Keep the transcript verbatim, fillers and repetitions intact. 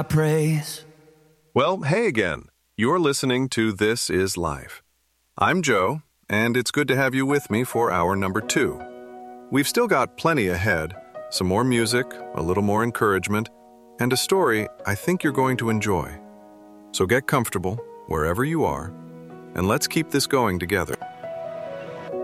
praise. Well, hey again. You're listening to This Is Life. I'm Joe, and it's good to have you with me for hour number two. We've still got plenty ahead, some more music, a little more encouragement, and a story I think you're going to enjoy. So get comfortable, wherever you are, and let's keep this going together.